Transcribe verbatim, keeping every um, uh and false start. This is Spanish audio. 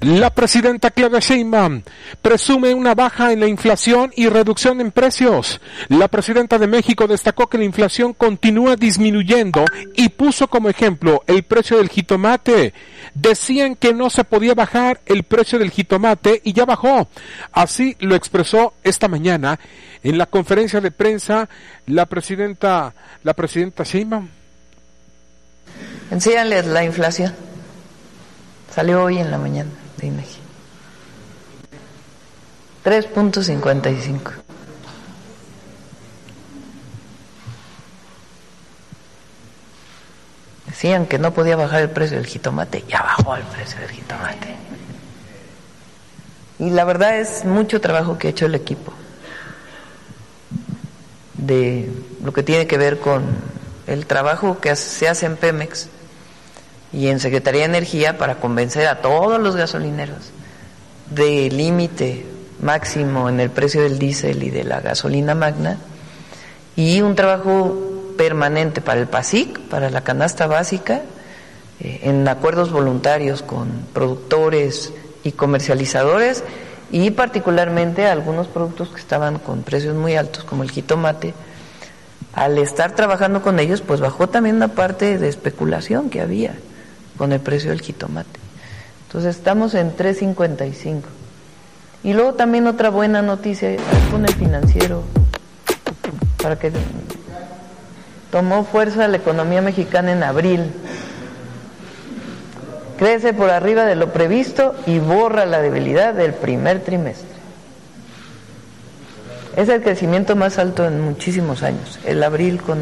La presidenta Claudia Sheinbaum presume una baja en la inflación y reducción en precios. La presidenta de México destacó que la inflación continúa disminuyendo y puso como ejemplo el precio del jitomate. Decían que no se podía bajar el precio del jitomate y ya bajó. Así lo expresó esta mañana en la conferencia de prensa la presidenta, la presidenta Sheinbaum. Enséñales la inflación. Salió hoy en la mañana de INEGI. tres punto cincuenta y cinco. Decían que no podía bajar el precio del jitomate, ya bajó el precio del jitomate. Y la verdad es mucho trabajo que ha hecho el equipo de lo que tiene que ver con el trabajo que se hace en Pemex y en Secretaría de Energía para convencer a todos los gasolineros del límite máximo en el precio del diésel y de la gasolina magna, y un trabajo permanente para el PASIC, para la canasta básica, eh, en acuerdos voluntarios con productores y comercializadores, y particularmente algunos productos que estaban con precios muy altos, como el jitomate. Al estar trabajando con ellos, pues bajó también una parte de especulación que había con el precio del jitomate. Entonces estamos en tres cincuenta y cinco. Y luego también otra buena noticia, con el financiero, para que tomó fuerza la economía mexicana en abril. Crece por arriba de lo previsto y borra la debilidad del primer trimestre. Es el crecimiento más alto en muchísimos años, el abril con